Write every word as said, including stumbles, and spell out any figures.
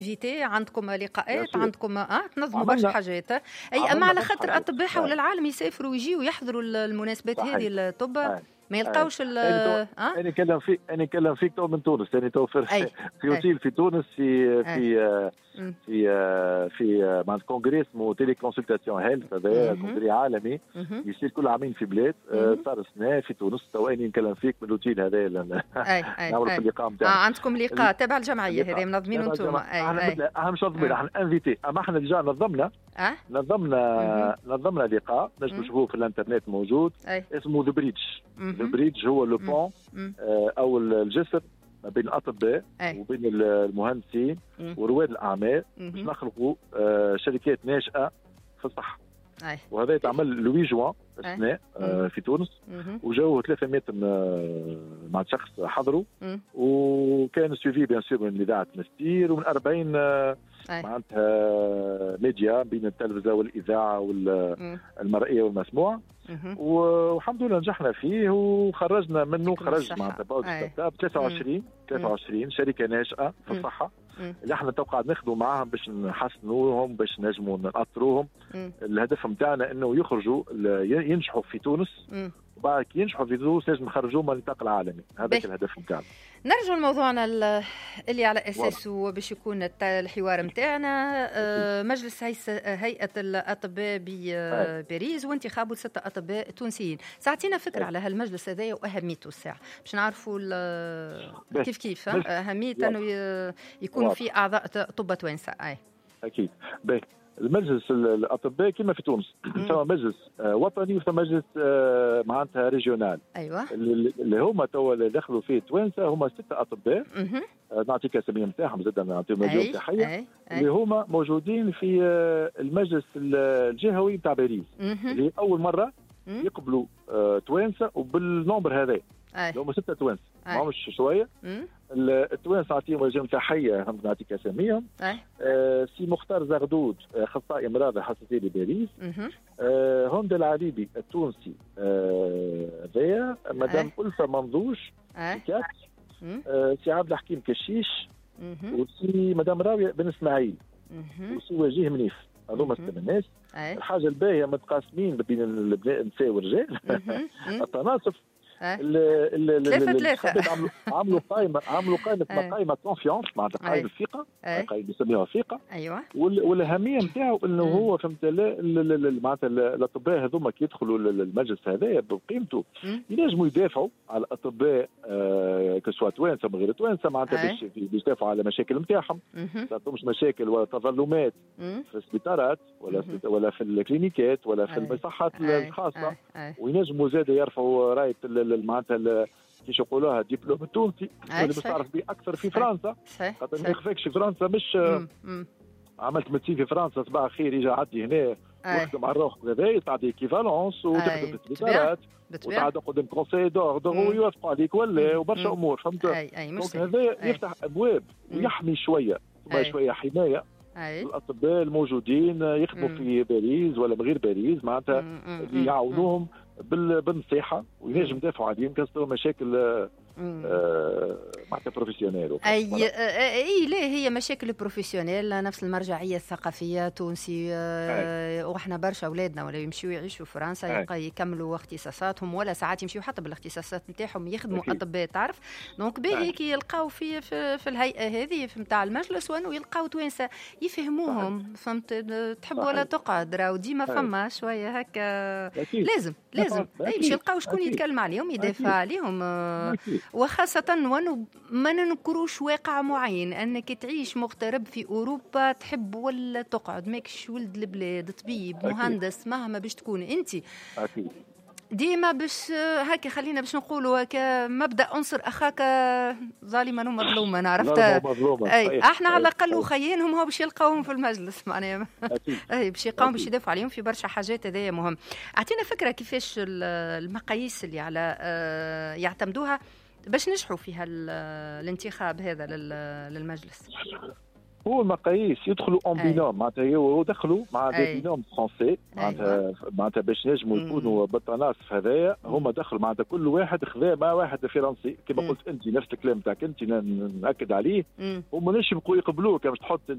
فيتي عندكم لقاءات، ياسر. عندكم اه تنظموا عملنا- برشا حاجات، اي عملنا اما على برشا خاطر حاجات. اطباء حول آه. العالم يسافروا ويجيوا يحضروا المناسبات صحيح. هذه الطب، آه. ما يلقاوش ال انا تو... اه انا كلم فيك انا كلم فيك تو من تونس، انا تو في أي. في اوتيل في تونس، في أي. في آه، مم. في آه، في آه، مع الكونغري اسمه تيلي كونسلتاسيون هيلث، هذا مهم. كونغري عالمي مهم. يصير كل عامين في بلاد. آه، مهم. صار سنه في تونس، تو اني نكلم فيك من الاوتيل هذا لأن اي اي نعملوا في اي اللقاء اه نتاعنا. عندكم لقاء تبع الجمعيه اللقاء هذه منظمين تبع انتم. الجماعة. اي احنا اي مثل اهم منظمين، آه. احنا انفيتي، اما احنا ديجا نظمنا اه نظمنا نظمنا لقاء نجم مم. تشوفوه في الانترنت موجود، اي اسمه ذا بريدج. مهم. ذا بريدج هو لو مم. بون مم. او الجسر ما بين الاطباء أي. وبين المهندسين مم. ورواد الاعمال باش مهم. نخلقوا آه، شركات ناشئه في الصحه. اي وهذا يتعمل لوي جوان أي. السنه آه، مم. في تونس، مهم. وجاوا ثلاثمائة آه، مع شخص حضروا، مم. وكان سويفي بيان سور من اذاعه مستير ومن أربعين آه، أي. معناتها ميديا بين التلفزه والاذاعه مم. والمرئيه والمسموع. مهم. والحمد لله نجحنا فيه وخرجنا منه، يعطيكم خرج الصحة. معناتها باوز أي. ستارت اب ثلاثة وعشرين ثلاثة وعشرين شركه ناشئه في مم. الصحه مم. اللي احنا تو قاعد نخدموا معاهم باش نحسنوهم، باش نجموا نأطروهم. مم. الهدف نتاعنا انه يخرجوا ل- ينجحوا في تونس، مم. وبعد كي ينجحوا في تونس لازم نخرجوهم على النطاق العالمي. هذاك باهي. الهدف نتاعنا. نرجع لموضوعنا ال- اللي على اساسه باش يكون الت- الحوار نتاعنا. آه، مجلس هيس- هيئه الاطباء بباريس وانتخاب ستة اطباء تونسيين، ساعتينا فكره أي. على هالمجلس هذايا واهميته الساعه باش نعرفوا ال- باهي. كيف كيف مجلس. ها؟ اهميه واضح. انه ي- يكونوا واضح. في اعضاء طب توانسه. اي اكيد. باهي. المجلس الاطباء كما في تونس ثم مجلس آه، وطني وثم مجلس آه، معناتها ريجيونال. ايوه اللي اللي هما توا اللي دخلوا فيه توانسه هما ستة اطباء. مهم. آه، نعطيك اساميهم نتاعهم زاد نعطيهم اليوم اي تحيه، اي اللي اي هما موجودين في آه، المجلس الجهوي نتاع باريس، مهم. اللي اول مره مم. يقبلوا آه، توانسه وبالنومبر هذا، اي اللي هما ستة توانسه أي. ما همش شويه. مم. التوانسه نعطيهم اليوم تحيه، هم نعطيك اساميهم. اي آه، سي مختار زغدود اخصائي امراض حساسيه لباريس، مهم. آه، هند العريبي التونسي هذايا، آه مدام ألفة منضوش اي كات، مم. آه، سي عبد الحكيم كشيش، مهم. وسي مدام راوية بن اسماعيل، مهم. وسي وجيه منيف. هذوما مهم. ستة الناس. اي الحاجه الباهيه متقاسمين بين البناء النساء والرجال. مهم. مم. التناصف. أي. ال- ال- ال- ثلاثة ال- ثلاثة. الانتخابات عملوا عملوا قائمه عملوا قائمه أي. قائمه كونفيونس، معناتها أي. قائمه ثقه، أي. قائمه يسميوها ثقه. ايوه وال- والاهميه نتاعو انه مم. هو فهمت ال- ال- ال- ال- معناتها ال- الاطباء هذوما كي يدخلوا ال- المجلس هذايا بقيمته مم. ينجموا يدافعوا على الاطباء، آه كسوا توانسه من غير توانسه، معناتها أي. باش باش يدافعوا على المشاكل نتاعهم، مهم. ما تعطيهمش مشاكل ولا تظلمات مم. في السبيطارات ولا مهم. في ولا في الكلينيكات ولا في أي. المصحات أي. الخاصه. أي. أي. وينجموا زاد يرفعوا رايه ال- ال- معناتها ال- كيش يقولوها الدبلوم التونسي اللي باش صحيح. تعرف به اكثر في صحيح. فرنسا، صحيح خاطر ما صحيح. يخفاكش في فرنسا مش مم. مم. عملت ميدسين في فرنسا صباح الخير يجي عدي هنا أي. واخدم على روحك كذا، تعطي ايكيفالونس وتخدم أي. في السبيطارات بالطبيعة وتعاد قدام كونسي دوردر مم. ويوافقوا عليك ولا مم. وبرشا مم. امور، فهمت؟ اي اي مش دونك سهل. هذا أي. يفتح ابواب مم. ويحمي شويه، ثم أي. شويه حمايه اي الاطباء الموجودين يخدموا مم. في باريس ولا من غير باريس، معناتها مم. مم. اللي يعاونوهم بال- بالنصيحه وينجم يدافعوا عليهم كسروا مشاكل مم. آه، معناتها بروفيسيونيل. اي اي لا هي مشاكل بروفيسيونيل، نفس المرجعيه الثقافيه تونسي. آه، واحنا برشا اولادنا ولا يمشيو يعيشوا في فرنسا أي. يبقى يكملوا اختصاصاتهم ولا ساعات يمشيو حتى بالاختصاصات نتاعهم يخدموا أكيد. اطباء، تعرف. دونك باهي أي. كي يلقاو في في, في الهيئه هذه في نتاع المجلس وانه يلقاو توانسه يفهموهم، فهمت؟ تحب ولا صحيح. تقعد راهو ديما أي. فما شويه هكا. أكيد. لازم لازم أكيد. اي باش يلقاو شكون أكيد. يتكلم عليهم يدافع أكيد. عليهم. آه، أكيد. وخاصة وانو ما ننكروش واقع معين، انك تعيش مغترب في اوروبا تحب ولا تقعد ماكش ولد البلاد، طبيب أكيد. مهندس مهما باش تكون انت اكيد. ديما باش هكا خلينا باش نقولوا هكا مبدا انصر اخاك ظالما ومظلوما، عرفت؟ اي احنا على الاقل وخيانهم هو باش يلقاوهم في المجلس معناها. اي باش يلقاوهم باش يدافعوا عليهم في برشا حاجات، هذايا مهم. اعطينا فكره كيفاش المقاييس اللي على يعتمدوها باش نجحوا فيها الانتخاب هذا للمجلس. هو المقاييس يدخلوا اون بينوم معناتها يدخلوا مع دي بينوم فرونسي معناتها معناتها باش نجموا يكونوا بالتناص في هذايا هما دخلوا معناتها كل واحد خذا مع واحد فرنسي كما قلت انت نفس الكلام تاعك انت ناكد عليه هما مش يبقوا يقبلوك باش تحط